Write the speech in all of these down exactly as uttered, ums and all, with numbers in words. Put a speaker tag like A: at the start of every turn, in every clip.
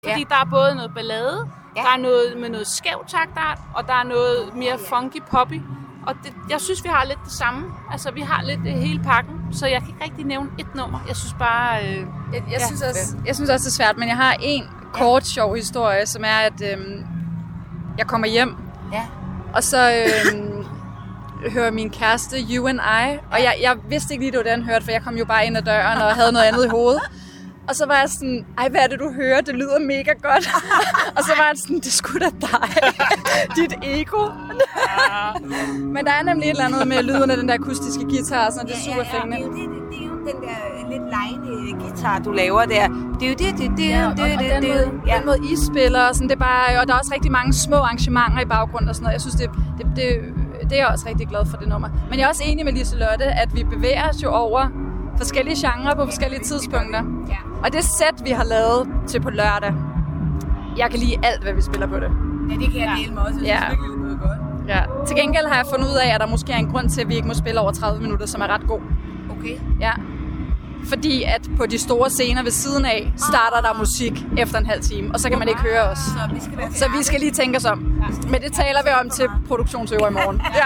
A: Fordi ja. Der er både noget ballade, ja. Der er noget med noget skæv taktart, og der er noget mere funky poppy. Og det, jeg synes, vi har lidt det samme. Altså, vi har lidt det hele pakken, så jeg kan ikke rigtig nævne et nummer. Jeg synes bare... Øh,
B: jeg, jeg,
A: ja.
B: synes også, jeg synes også, det er svært, men jeg har en kort, sjov historie, som er, at øhm, jeg kommer hjem,
C: ja.
B: og så øhm, hører min kæreste You and I, og jeg, jeg vidste ikke lige, det var den hørte, for jeg kom jo bare ind ad døren og havde noget andet i hovedet. Og så var jeg sådan, ej, hvad er det, du hører? Det lyder mega godt. Og så var jeg sådan, det er sgu da dig. Dit ego. Men der er nemlig et eller andet med lyden af den der akustiske guitar, og sådan, det er super
C: ja, ja,
B: fængende.
C: Ja, det, det, det er jo den der lidt lejende guitar, du laver der. Det er jo det, det, det,
B: ja, og,
C: det,
B: og
C: det,
B: den,
C: det,
B: måde, ja. den måde, I spiller, og, sådan, det er bare, og der er også rigtig mange små arrangementer i baggrunden og sådan noget. Jeg synes, det, det, det, det er jeg også rigtig glad for, det nummer. Men jeg er også enig med Liselotte, at vi bevæger os jo over forskellige genrer på forskellige tidspunkter.
C: Ja.
B: Og det sæt, vi har lavet til på lørdag, jeg kan lide alt, hvad vi spiller på det.
C: Ja, det kan jeg dele med også. Jeg synes virkelig, det er godt.
B: Ja. Til gengæld har jeg fundet ud af, at der måske er en grund til, at vi ikke må spille over tredive minutter, som er ret god.
C: Okay.
B: Ja. Fordi at på de store scener ved siden af, starter der musik efter en halv time, og så kan man ikke høre os.
C: Så vi skal, okay.
B: så vi skal lige tænke os om. Men det taler vi om til produktionsøver i morgen. Ja.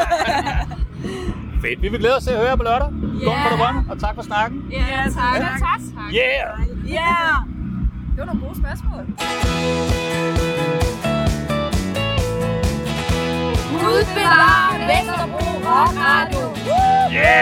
D: Fedt. Vi vil glæde os til at høre på lørdag. Godt for det rømme, og tak for snakken.
C: Ja, tak.
A: Ja, tak.
D: Yeah!
C: Yeah!
B: Det var nogle gode spørgsmål.
C: Gud bevarer Vesterbro Rock Radio.
D: Yeah!